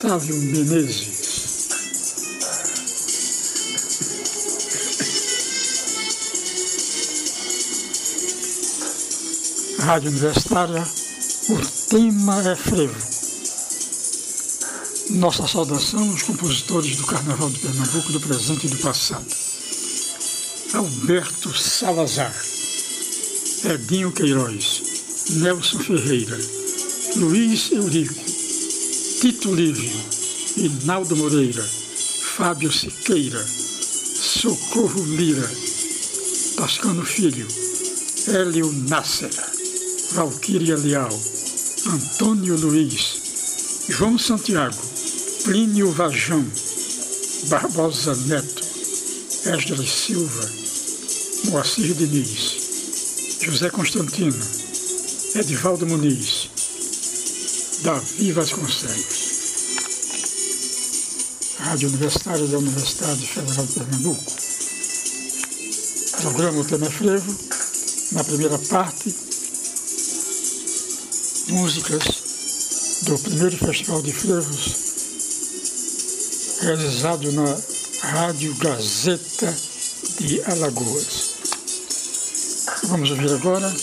Otávio Menezes. Rádio Universitária, o tema é frevo. Nossa saudação aos compositores do Carnaval de Pernambuco do presente e do passado. Alberto Salazar, Edinho Queiroz, Nelson Ferreira, Luiz Eurico, Tito Lívio, Hinaldo Moreira, Fábio Siqueira, Socorro Lira, Toscano Filho, Hélio Nássera, Valquíria Leal, Antônio Luiz, João Santiago, Plínio Vajão, Barbosa Neto, Esdras Silva, Moacir Diniz, José Constantino, Edivaldo Muniz, Davi Vasconcelos. Rádio Universitária da Universidade Federal de Pernambuco. Programa O Tema é Frevo. Na primeira parte, músicas do primeiro Festival de Frevos, realizado na Rádio Gazeta de Alagoas. Vamos ouvir agora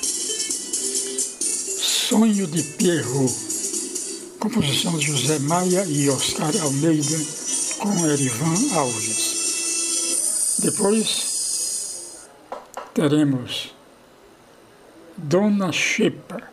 Sonho de Pierrot, composição de José Maia e Oscar Almeida, com Erivan Alves. Depois teremos Dona Xepa,